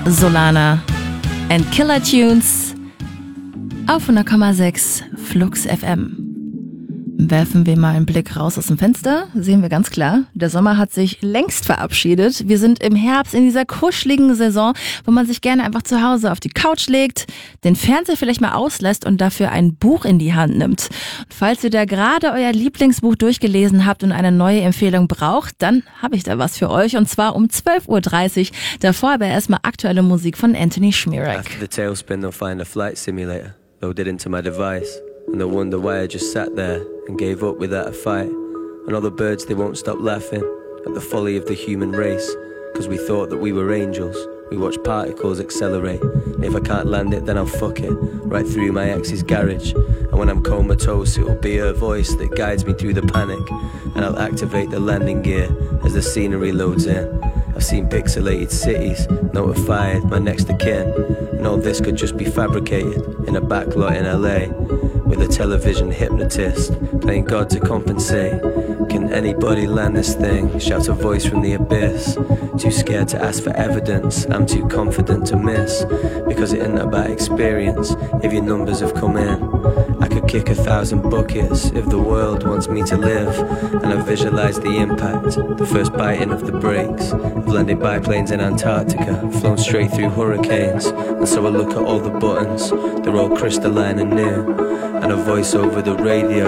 Solana and Killer Tunes auf 100,6 Flux FM. Werfen wir mal einen Blick raus aus dem Fenster, sehen wir ganz klar, der Sommer hat sich längst verabschiedet. Wir sind im Herbst in dieser kuscheligen Saison, wo man sich gerne einfach zu Hause auf die Couch legt, den Fernseher vielleicht mal auslässt und dafür ein Buch in die Hand nimmt. Und falls ihr da gerade euer Lieblingsbuch durchgelesen habt und eine neue Empfehlung braucht, dann habe ich da was für euch, und zwar um 12:30 Uhr. Davor aber erstmal aktuelle Musik von Anthony Schmierek. After the tailspin, they'll find a flight simulator loaded into my device, and they'll wonder why I just sat there and gave up without a fight. And all the birds, they won't stop laughing at the folly of the human race, cause we thought that we were angels. We watch particles accelerate, and if I can't land it, then I'll fuck it right through my ex's garage. And when I'm comatose, it'll be her voice that guides me through the panic, and I'll activate the landing gear as the scenery loads in. I've seen pixelated cities, notified my next of kin, and all this could just be fabricated in a backlot in LA, with a television hypnotist playing God to compensate. Can anybody land this thing? Shouts a voice from the abyss. Too scared to ask for evidence, I'm too confident to miss, because it isn't about experience if your numbers have come in. I could kick 1,000 buckets if the world wants me to live, and I visualize the impact, the first biting of the brakes. I've landed biplanes in Antarctica, flown straight through hurricanes, and so I look at all the buttons, they're all crystalline and new, and a voice over the radio